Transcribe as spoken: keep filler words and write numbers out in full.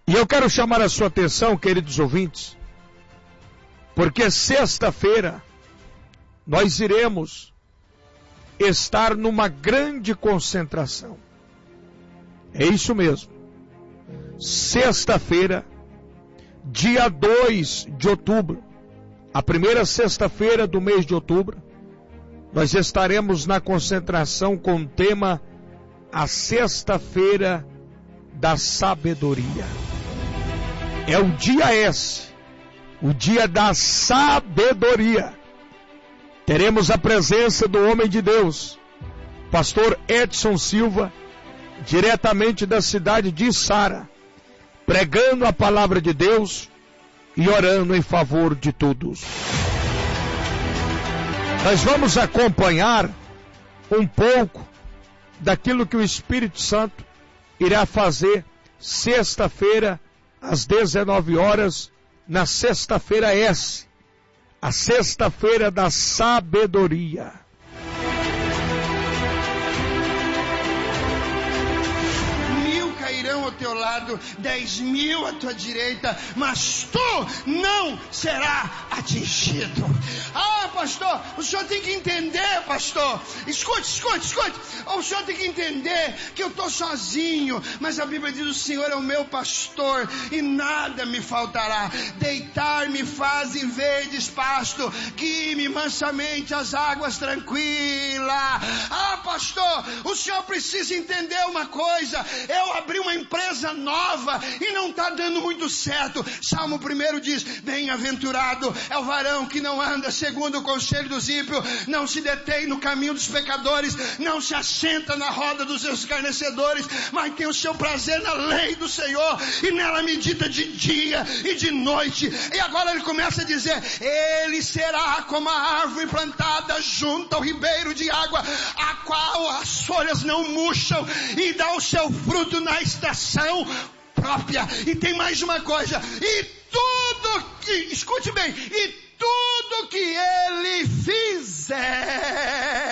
E eu quero chamar a sua atenção, queridos ouvintes, porque sexta-feira nós iremos estar numa grande concentração. É isso mesmo. Sexta-feira, dia dois de outubro, a primeira sexta-feira do mês de outubro, nós estaremos na concentração com o tema A Sexta-feira da Sabedoria. É o dia S, o dia da sabedoria. Teremos a presença do homem de Deus, pastor Edson Silva, diretamente da cidade de Içara, pregando a palavra de Deus e orando em favor de todos. Nós vamos acompanhar um pouco daquilo que o Espírito Santo irá fazer sexta-feira, às dezenove horas, na sexta-feira S, a sexta-feira da sabedoria. Mil cairão ao teu lado, dez mil à tua direita, mas tu não será atingido. Ah, pastor, o senhor tem que entender, pastor. Escute, escute, escute. O senhor tem que entender que eu estou sozinho, mas a Bíblia diz: o Senhor é o meu pastor e nada me faltará. Deitar-me faz em verdes pasto, guie-me mansamente às águas tranquilas. Ah, pastor, o senhor precisa entender uma coisa. Eu abri uma empresa nova e não está dando muito certo. Salmo primeiro diz: bem-aventurado é o varão que não anda segundo o conselho dos ímpios, não se detém no caminho dos pecadores, não se assenta na roda dos escarnecedores, mas tem o seu prazer na lei do Senhor, e nela medita de dia e de noite. E agora ele começa a dizer: ele será como a árvore plantada junto ao ribeiro de água, a qual as folhas não murcham, e dá o seu fruto na estação própria. E tem mais uma coisa: e tudo que, escute bem, e tudo que ele fizer